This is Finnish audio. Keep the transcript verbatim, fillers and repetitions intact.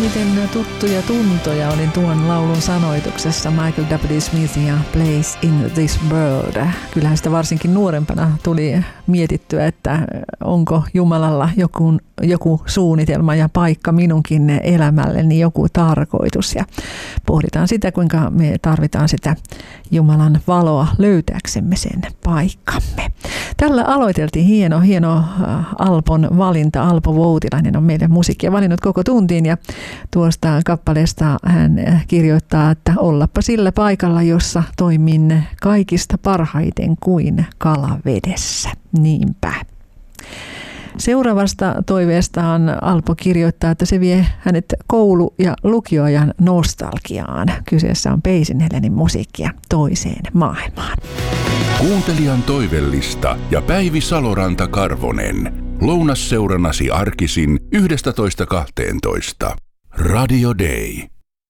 Miten tuttuja tuntoja oli tuon laulun sanoituksessa Michael W. Smith ja Place in this World. Kyllähän sitä varsinkin nuorempana tuli mietittyä, että onko Jumalalla joku, joku suunnitelma ja paikka minunkin elämälleni, joku tarkoitus. Ja pohditaan sitä, kuinka me tarvitaan sitä Jumalan valoa löytääksemme sen paikkamme. Tällä aloiteltiin hieno, hieno Alpon valinta. Alpo Voutilainen on meille musiikkia valinnut koko tuntiin ja tuosta kappaleesta hän kirjoittaa, että ollappa sillä paikalla, jossa toimin kaikista parhaiten kuin kalavedessä. Niinpä. Seuraavasta toiveestaan Alpo kirjoittaa, että se vie hänet koulu- ja lukioajan nostalgiaan. Kyseessä on Peisin Helenin musiikkia toiseen maailmaan. Kuuntelijan toivellista ja Päivi Saloranta-Karvonen. Lounasseurannasi arkisin yhdestätoista kahteentoista. Radio Day.